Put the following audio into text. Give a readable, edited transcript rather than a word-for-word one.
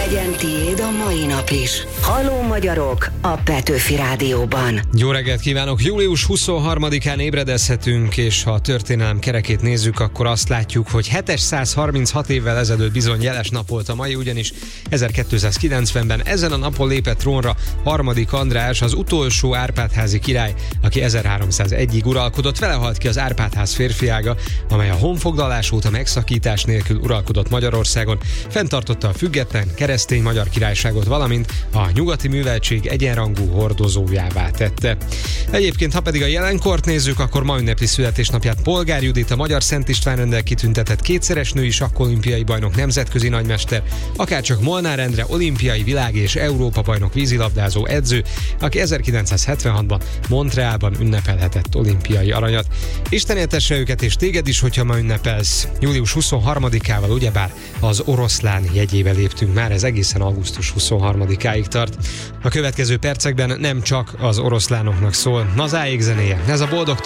Legyen tiéd a mai nap is. Halló magyarok a Petőfi Rádióban. Jó reggelt kívánok! Július 23-án ébredezhetünk, és ha a történelem kerekét nézzük, akkor azt látjuk, hogy 736 évvel ezelőtt bizony jeles nap volt a mai, ugyanis 1290-ben ezen a napon lépett trónra harmadik András, az utolsó Árpád-házi király, aki 1301-ig uralkodott. Vele halt ki az Árpád-ház férfiága, amely a honfoglalás óta megszakítás nélkül uralkodott Magyarországon, fenntartotta a független keresztény magyar királyságot, valamint a nyugati műveltség egyenrangú hordozójává tette. Egyébként, ha pedig a jelenkort nézzük, akkor ma ünnepli születésnapját Polgár Judit, a Magyar Szent István-renddel kitüntetett kétszeres női sakkolimpiai bajnok, nemzetközi nagymester, akárcsak Molnár Endre, olimpiai, világ és Európa bajnok vízilabdázó edző, aki 1976-ban Montrealban ünnepelhetett olimpiai aranyat. Isten éltesse őket és téged is, hogyha ma ünnepelsz. Július 23-ával ugyebár az oroszlán jegyébe léptünk már, ez egészen augusztus 23-áig tart. A következő percekben nem csak az oroszlánoknak szól Nazáék zenéje, ez a Boldogtalan